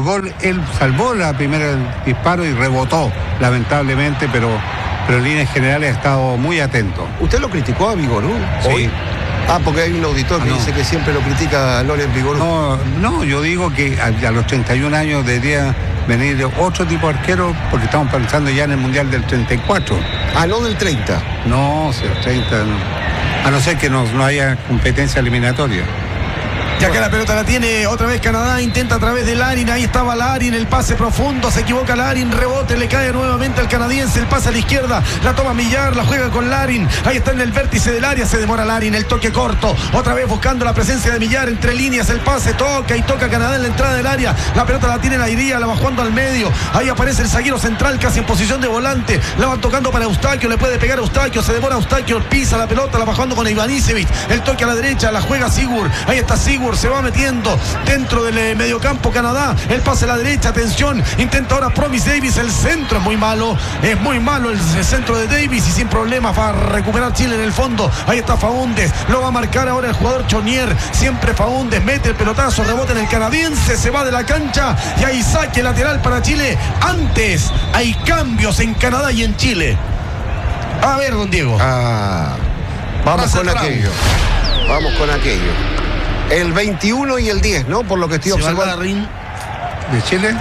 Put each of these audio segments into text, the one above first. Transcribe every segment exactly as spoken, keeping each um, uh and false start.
gol, él salvó la primera disparo y rebotó, lamentablemente, pero, pero en líneas generales ha estado muy atento. ¿Usted lo criticó a Vigorú hoy? Sí. Ah, porque hay un auditor que no. dice que siempre lo critica a Loren Vigorú. No, no, yo digo que a, a los treinta y un años debería venir otro tipo de arquero, porque estamos pensando ya en el Mundial del treinta y cuatro. Ah, no del treinta. No, si el treinta no. A no ser que no, no haya competencia eliminatoria. Y acá la pelota la tiene otra vez Canadá, intenta a través de Larin, ahí estaba Larin, el pase profundo, se equivoca Larin, rebote, le cae nuevamente al canadiense, el pase a la izquierda, la toma Millar, la juega con Larin, ahí está en el vértice del área, se demora Larin, el toque corto, otra vez buscando la presencia de Millar, entre líneas el pase, toca y toca Canadá en la entrada del área, la pelota la tiene Lairía, la va jugando al medio, ahí aparece el zaguero central casi en posición de volante, la van tocando para Eustaquio, le puede pegar a Eustaquio, se demora Eustaquio, pisa la pelota, la va jugando con Ivanisevic, el toque a la derecha, la juega Sigur, ahí está Sigur, se va metiendo dentro del eh, mediocampo Canadá, el pase a la derecha, atención, intenta ahora Promise Davis, el centro es muy malo, es muy malo el, el centro de Davis y sin problemas va a recuperar Chile en el fondo, ahí está Faúndez, lo va a marcar ahora el jugador Chonier, siempre Faúndez, mete el pelotazo, rebota en el canadiense, se va de la cancha y hay saque lateral para Chile. Antes hay cambios en Canadá y en Chile. A ver, don Diego. Ah, vamos Pasa con el aquello. Vamos con aquello. El veintiuno y el diez, ¿no? Por lo que estoy Se observando. va Larin. ¿De Chile?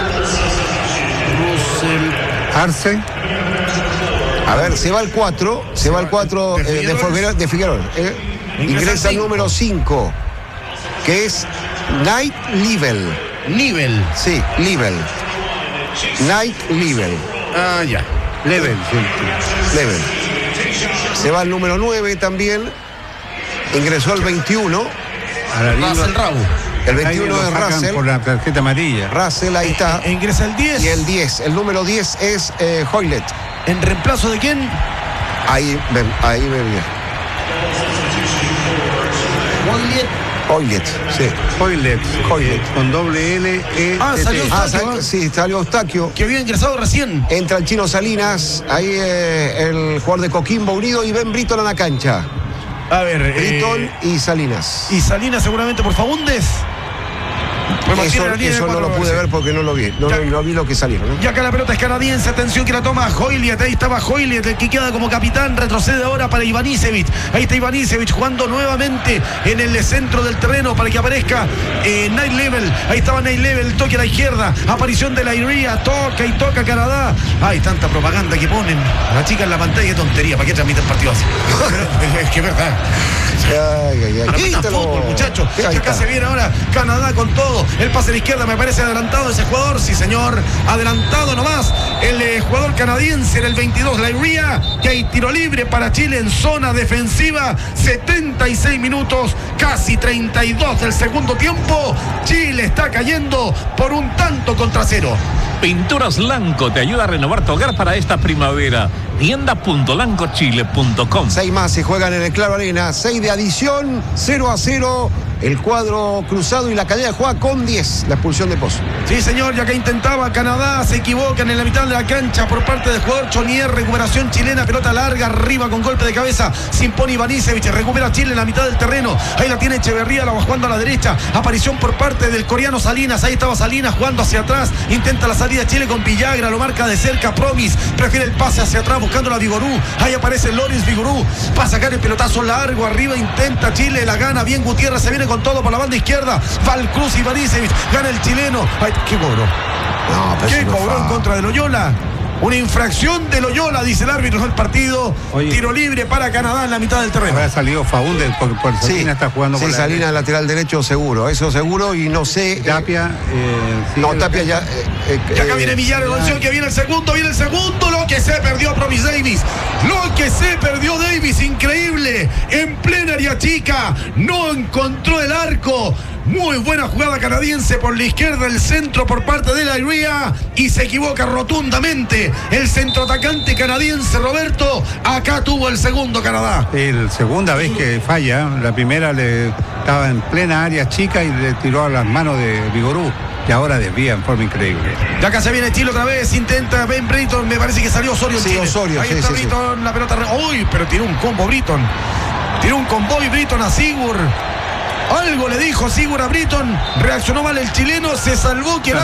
Russell. Arce. A ver, se va el cuatro, se va el cuatro de eh, de Figueroa. De Figueroa eh. Ingresa el número cinco, que es Night Level. Nivel. Sí, Level. Night Level. Ah, ya. Level. Level. Se va el número nueve también. Ingresó el veintiuno. Russell Raúl. El Ahí veintiuno lo es sacan Russell. por la tarjeta amarilla. Russell, ahí está. E ingresa el diez. Y el diez, el número diez es eh, Hoylett. ¿En reemplazo de quién? Ahí ven, ahí ven bien. Hoylett. Hoylett, sí. Hoylett. Hoylett. Con doble L, E, Ah, T, salió T. Ah, Eustaquio, sa- ¿eh? sí, salió Eustaquio. Que había ingresado recién. Entra el Chino Salinas, ahí eh, el jugador de Coquimbo Unido y Ben Britton a la cancha. A ver. Britton eh, y Salinas. y Salinas seguramente por Faúndez. Me Eso, mantiene la línea de eso no cuatro, lo pude sí. ver porque no lo vi. No, Ya. no, no vi lo que salieron, ¿no? Y acá la pelota es canadiense, atención que la toma Hoylett, ahí estaba Hoylett, el que queda como capitán, retrocede ahora para Ivanisevic, ahí está Ivanisevic jugando nuevamente en el centro del terreno para que aparezca eh, Night Level, ahí estaba Night Level, toque a la izquierda, aparición de la Iría, toca y toca Canadá, ay, tanta propaganda que ponen, la chica en la pantalla, qué tontería, ¿para qué transmiten partidos así? Pero, es que es verdad. Ay, ay, ay. Para Quítalo. fútbol, muchachos. Sí, ahí Y acá está. se viene ahora Canadá con todo. El pase a la izquierda me parece adelantado ese jugador. Sí, señor. Adelantado nomás. El eh, jugador canadiense en el veintidós, la Iría, que hay tiro libre para Chile en zona defensiva. setenta y seis minutos, casi treinta y dos del segundo tiempo. Chile está cayendo por un tanto contra cero. Pinturas Lanco te ayuda a renovar tu hogar para esta primavera. tienda punto lanco chile punto com. Seis más se juegan en el Claro Arena. Seis de adición, cero a cero. El cuadro cruzado y la cadena juega con diez. La expulsión de Pozo. Sí, señor, ya que intentaba Canadá, se equivocan en la mitad de la cancha por parte del jugador Chonier, recuperación chilena, pelota larga, arriba con golpe de cabeza, se impone Ivanisevic, recupera Chile en la mitad del terreno, ahí la tiene Echeverría, la va jugando a la derecha, aparición por parte del coreano Salinas, ahí estaba Salinas jugando hacia atrás, intenta la salida Chile con Villagra, lo marca de cerca Promis, prefiere el pase hacia atrás buscando a Vigorú, ahí aparece Loris Vigorú, va a sacar el pelotazo largo, arriba intenta Chile, la gana bien Gutiérrez, se viene con todo por la banda izquierda, Valcruz y Ivanisevic, gana el chileno, ay, qué cobró, No, pero ¿qué eso no cobró fa- en contra de Loyola? Una infracción de Loyola, dice el árbitro del partido. Oye. Tiro libre para Canadá en la mitad del terreno. Habrá salido Faúndez porque por Sí, Salinas está jugando sí, por la Salinas lateral derecho seguro, eso seguro y no sé. eh, Tapia. eh, no, sigue- Tapia ya. eh, eh, Y acá eh, viene Millar, atención que viene el segundo, viene el segundo, lo que se perdió Promis Davis, lo que se perdió Davis, increíble, en plena área chica, no encontró el arco, muy buena jugada canadiense por la izquierda, el centro por parte de la Iría y se equivoca rotundamente el centroatacante canadiense Roberto, acá tuvo el segundo Canadá. El segunda vez que falla, la primera le estaba en plena área chica y le tiró a las manos de Vigorú y ahora desvía en forma increíble. Y acá se viene Chile otra vez, intenta Ben Britton, me parece que salió Osorio en Sí, Chile. Osorio, ahí sí, está sí, sí. Britton, la pelota, re- uy, pero tiró un combo Britton, tiró un combo y Britton a Sigur, algo le dijo Sigur a Britton, reaccionó mal el chileno, se salvó que el